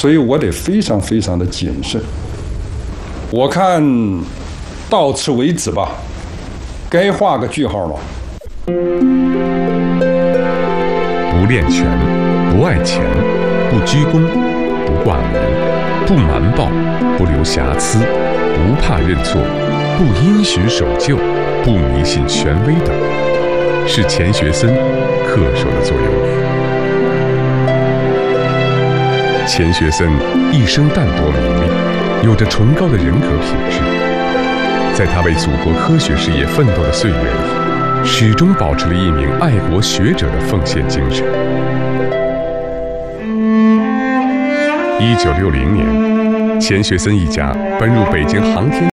所以我得非常非常的谨慎。我看到此为止吧，该画个句号了。 不恋权，不爱钱，不居功，不挂名，不瞒报，不留瑕疵，不怕认错，不因循守旧，不迷信权威等，是钱学森恪守的座右铭。钱学森一生淡泊名利，有着崇高的人格品质，在他为祖国科学事业奋斗的岁月里，始终保持了一名爱国学者的奉献精神。1960年，钱学森一家搬入北京航天